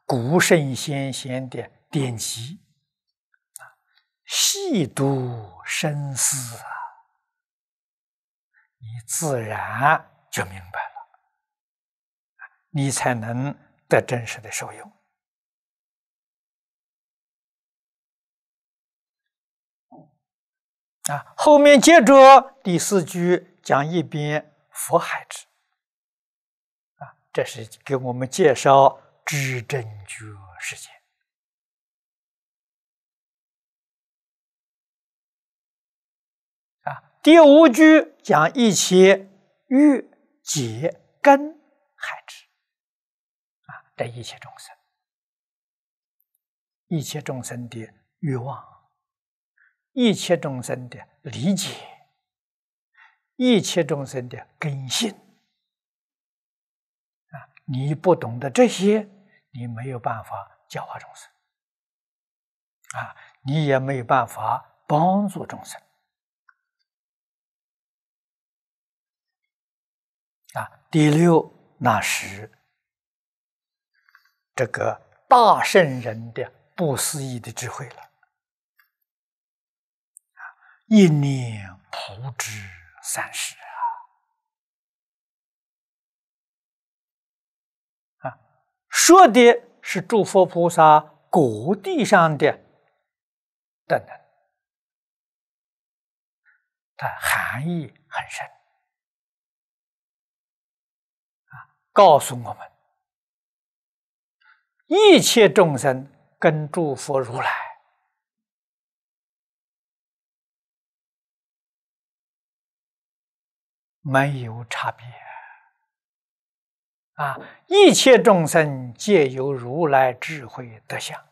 古圣先贤的典籍，细读深思啊，你自然就明白了，你才能得真实的受用。后面接着第4句讲一边佛海之，这是给我们介绍知真觉世界。第5句讲一切欲解根害之，这一切众生，一切众生的欲望，一切众生的理解，一切众生的根性，你不懂得这些，你没有办法教化众生，你也没有办法帮助众生。第6，那是这个大圣人的不思议的智慧了。一念普知三世说的是诸佛菩萨果地上的德能，它含义很深，告诉我们一切众生跟诸佛如来没有差别一切众生皆有如来智慧德相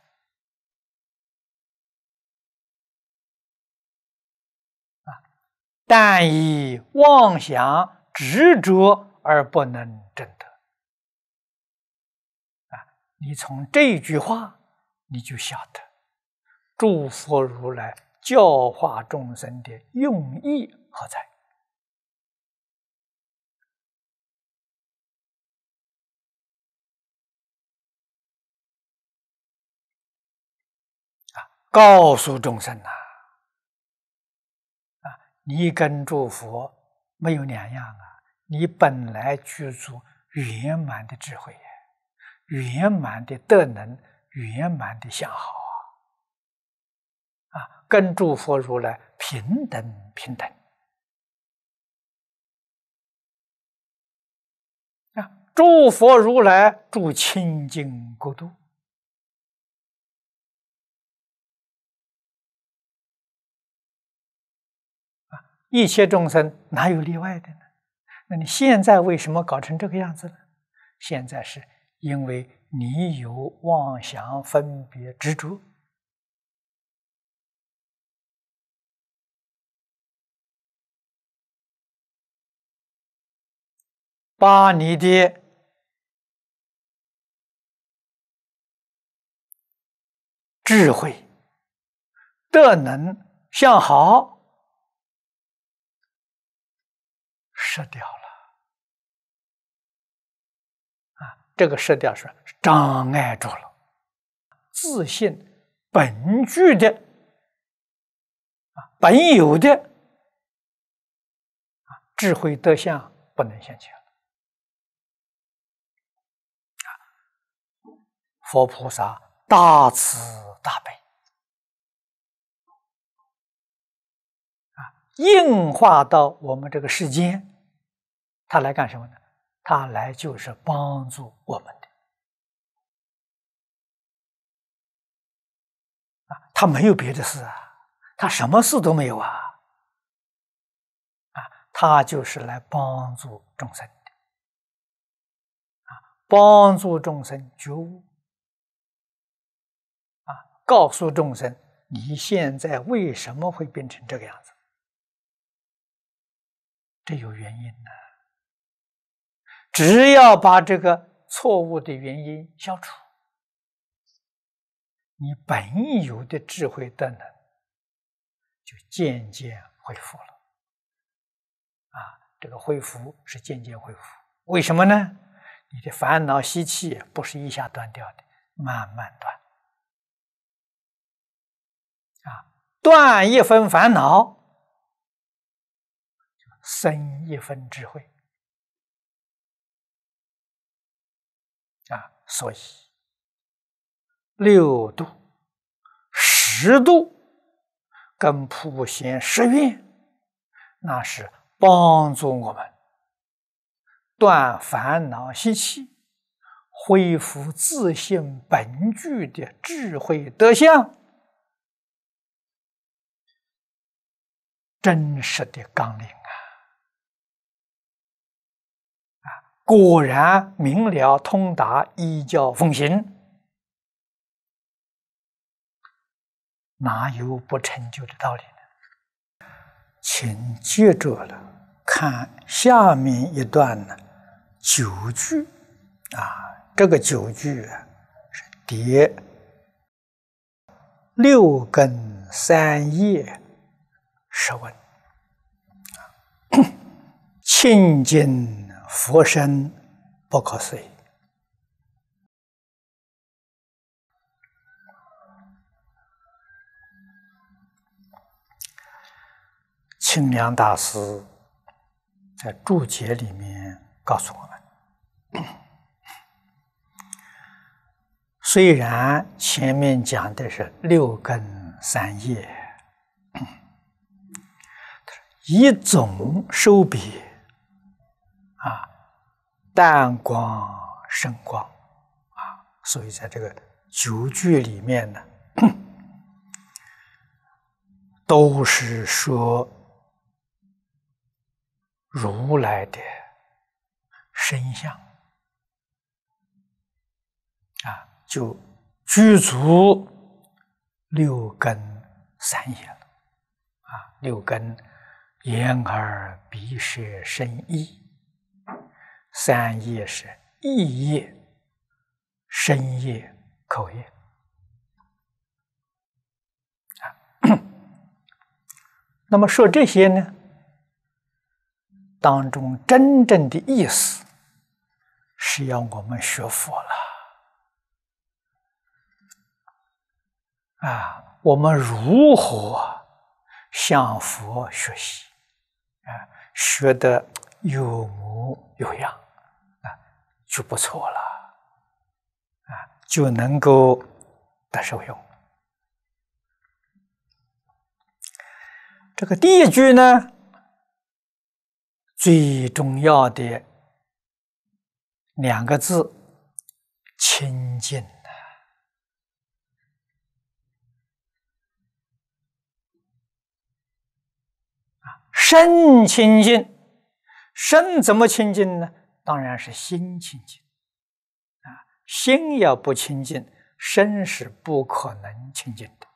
但以妄想执着而不能证得。你从这句话你就晓得诸佛如来教化众生的用意何在。告诉众生你跟诸佛没有两样你本来具足圆满的智慧，圆满的德能，圆满的相好跟诸佛如来平等平等诸佛如来住清净国度一切众生哪有例外的呢？那你现在为什么搞成这个样子呢？现在是因为你有妄想分别执着把你的智慧德能相好失掉了这个失掉是障碍住了自信本具的本有的智慧德相不能现前了。佛菩萨大慈大悲应化到我们这个世间，他来干什么呢？他来就是帮助我们的他没有别的事他什么事都没有他就是来帮助众生的帮助众生觉悟告诉众生你现在为什么会变成这个样子，这有原因只要把这个错误的原因消除，你本有的智慧德能就渐渐恢复了这个恢复是渐渐恢复。为什么呢？你的烦恼习气不是一下断掉的， 慢慢断。断一分烦恼，生一分智慧。所以六度、十度跟普贤十愿，那是帮助我们断烦恼习气，恢复自性本具的智慧德相，真实的纲领果然明了通达，依教奉行，哪有不成就的道理呢？请接着了看下面一段呢，9句这个9句是第六根三业十问，清净佛身不可思议。清凉大师在注解里面告诉我们，虽然前面讲的是六根三业，以总收别淡光深光所以在这个9句里面呢，都是说如来的身相就具足六根三业了六根眼耳鼻舌身意，三业是意业、身业、口业那么说这些呢，当中真正的意思是要我们学佛了我们如何向佛学习学得有模有样就不错了就能够得受用。这个第一句呢，最重要的2个字清净身清净。身怎么清净呢？当然是心清净心要不清净，身是不可能清净的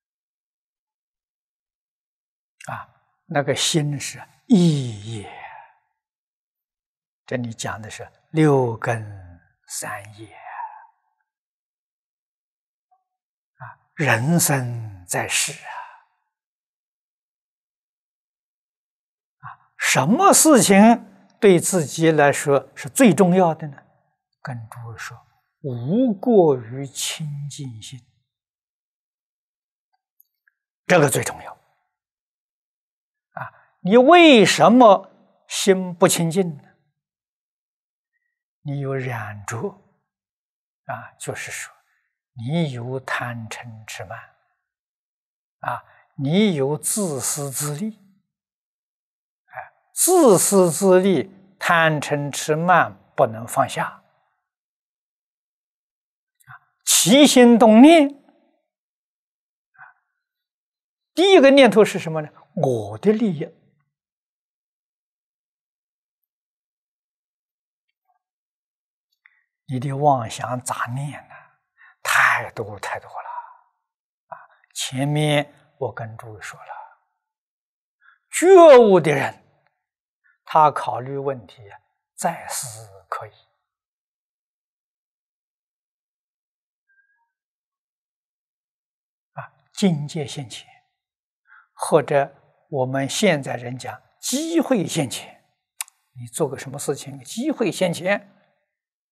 那个心是意业，这里讲的是六根三业人生在世什么事情对自己来说是最重要的呢？跟诸位说，无过于清净心，这个最重要你为什么心不清净呢？你有染着就是说你有贪嗔痴慢你有自私自利自私自利，贪嗔痴慢不能放下起心动念第一个念头是什么呢？我的利益。你的妄想杂念太多太多了前面我跟诸位说了，觉悟的人他考虑问题再思可以境界现前，或者我们现在人讲机会现前，你做个什么事情机会现前